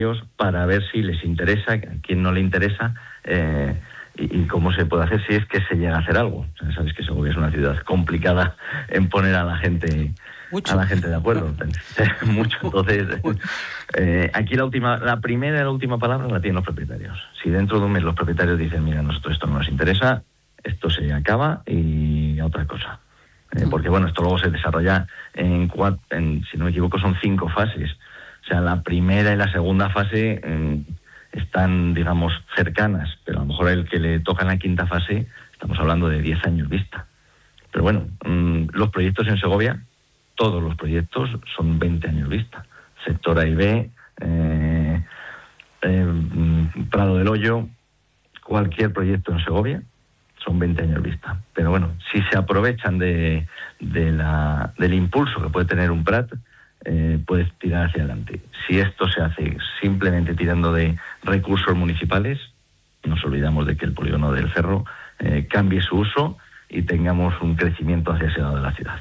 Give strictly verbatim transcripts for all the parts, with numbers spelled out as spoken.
para ver si les interesa, a quién no le interesa, eh, y, y cómo se puede hacer si es que se llega a hacer algo. O sea, sabes que Segovia es una ciudad complicada en poner a la gente Mucho. a la gente de acuerdo. Mucho. Entonces, eh, aquí la última, la primera y la última palabra la tienen los propietarios. Si dentro de un mes los propietarios dicen, mira, nosotros esto no nos interesa, esto se acaba y a otra cosa. Eh, porque bueno, esto luego se desarrolla en, cuatro, en, si no me equivoco, son cinco fases. O sea, la primera y la segunda fase eh, están, digamos, cercanas, pero a lo mejor el que le toca en la quinta fase, estamos hablando de diez años vista. Pero bueno, mmm, los proyectos en Segovia, todos los proyectos son veinte años vista. Sector A y B, eh, eh, Prado del Hoyo, cualquier proyecto en Segovia son veinte años vista. Pero bueno, si se aprovechan de, de la, del impulso que puede tener un Prat, eh, puedes tirar hacia adelante. Si esto se hace simplemente tirando de recursos municipales, nos olvidamos de que el polígono del Cerro eh, cambie su uso y tengamos un crecimiento hacia ese lado de la ciudad.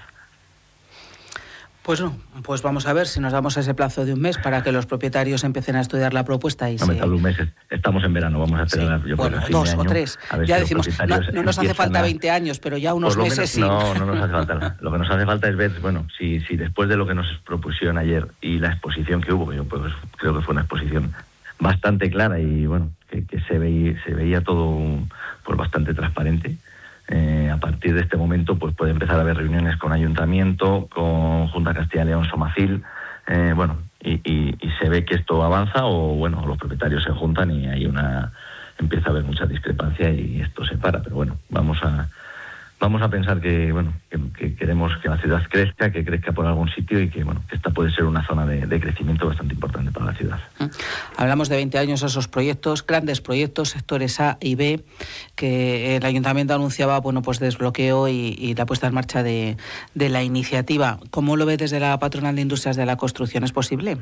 Pues no, pues vamos a ver si nos damos ese plazo de un mes para que los propietarios empiecen a estudiar la propuesta y no, se... un mes, estamos en verano, vamos a esperar. Sí. Yo bueno, creo dos o tres. Ya si decimos, no, no nos hace falta a... veinte años, pero ya unos meses menos, sí. No, no nos hace falta. Lo que nos hace falta es ver, bueno, si, si después de lo que nos propusieron ayer y la exposición que hubo, que yo pues, creo que fue una exposición bastante clara y bueno, que, que se, veía, se veía todo pues, bastante transparente. Eh, a partir de este momento pues puede empezar a haber reuniones con Ayuntamiento, con Junta de Castilla y León, Somacil, eh, bueno, y, y, y se ve que esto avanza o bueno, los propietarios se juntan y hay una empieza a haber mucha discrepancia y esto se para, pero bueno, vamos a vamos a pensar que bueno que, que queremos que la ciudad crezca, que crezca por algún sitio y que bueno que esta puede ser una zona de, de crecimiento bastante importante para la ciudad. Hablamos de veinte años esos proyectos, grandes proyectos, sectores A y B, que el Ayuntamiento anunciaba bueno pues desbloqueo y, y la puesta en marcha de, de la iniciativa. ¿Cómo lo ve desde la Patronal de Industrias de la Construcción? ¿Es posible?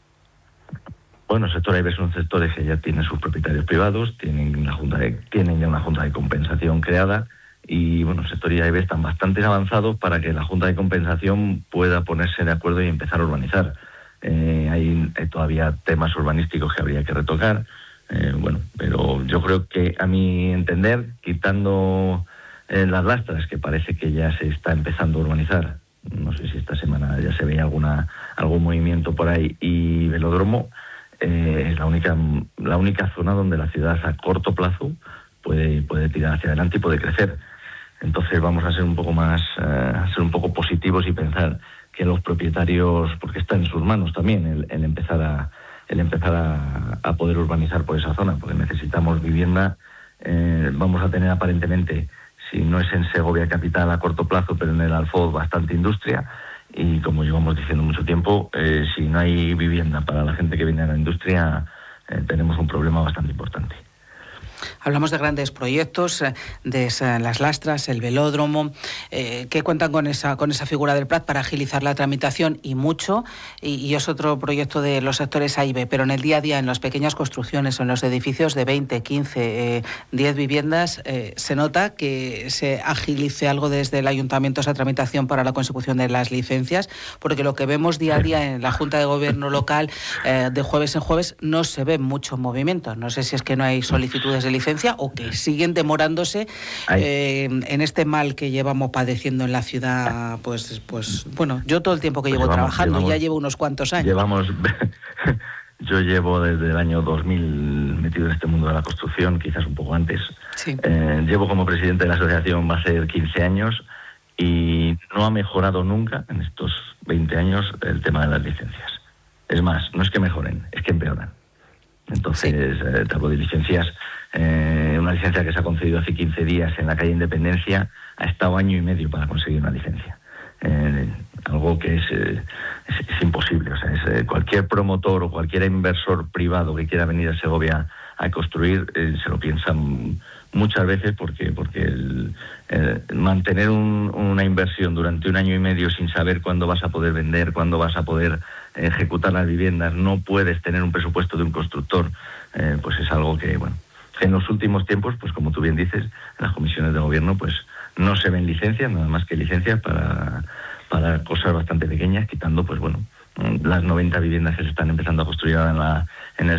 Bueno, el sector A y B son sectores que ya tienen sus propietarios privados, tienen la junta de, tienen ya una junta de compensación creada. Y bueno, el sector A y B están bastante avanzados para que la Junta de Compensación pueda ponerse de acuerdo y empezar a urbanizar. Eh, hay, hay todavía temas urbanísticos que habría que retocar, eh, bueno, pero yo creo que a mi entender, quitando eh, las lastras, que parece que ya se está empezando a urbanizar, no sé si esta semana ya se veía alguna algún movimiento por ahí, y Velódromo, eh, es la única, la única zona donde la ciudad a corto plazo puede, puede tirar hacia adelante y puede crecer. Entonces vamos a ser un poco más, uh, a ser un poco positivos y pensar que los propietarios, porque está en sus manos también el, el empezar a el empezar a, a poder urbanizar por esa zona, porque necesitamos vivienda. Eh, vamos a tener aparentemente, si no es en Segovia capital a corto plazo, pero en el Alfoz bastante industria, y como llevamos diciendo mucho tiempo, eh, si no hay vivienda para la gente que viene a la industria, eh, tenemos un problema bastante importante. Hablamos de grandes proyectos, de esa, las lastras, el velódromo, eh, que cuentan con esa con esa figura del Prat para agilizar la tramitación y mucho, y, y es otro proyecto de los sectores A y B, pero en el día a día, en las pequeñas construcciones, en los edificios de veinte, quince, eh, diez viviendas, eh, se nota que se agilice algo desde el Ayuntamiento esa tramitación para la consecución de las licencias, porque lo que vemos día a día en la Junta de Gobierno local, eh, de jueves en jueves, no se ve mucho movimiento. No sé si es que no hay solicitudes de licencia o que siguen demorándose eh, en este mal que llevamos padeciendo en la ciudad. Pues, pues bueno, yo todo el tiempo que pues llevo llevamos, trabajando, llevamos, ya llevo unos cuantos años. Llevamos, yo llevo desde el año dos mil metido en este mundo de la construcción, quizás un poco antes. Sí. Eh, llevo como presidente de la asociación, va a ser quince años, y no ha mejorado nunca en estos veinte años el tema de las licencias. Es más, no es que mejoren, es que empeoran. Entonces, sí. eh, te hablo de licencias. Eh, una licencia que se ha concedido hace quince días en la calle Independencia ha estado año y medio para conseguir una licencia. Eh, algo que es, eh, es, es imposible. O sea, es, eh, cualquier promotor o cualquier inversor privado que quiera venir a Segovia a construir eh, se lo piensan muchas veces porque porque el, el mantener un, una inversión durante un año y medio sin saber cuándo vas a poder vender, cuándo vas a poder ejecutar las viviendas, no puedes tener un presupuesto de un constructor, eh, pues es algo que, bueno, en los últimos tiempos, pues como tú bien dices, en las comisiones de gobierno, pues no se ven licencias, nada más que licencias para, para cosas bastante pequeñas, quitando, pues bueno, las noventa viviendas que se están empezando a construir ahora en la en el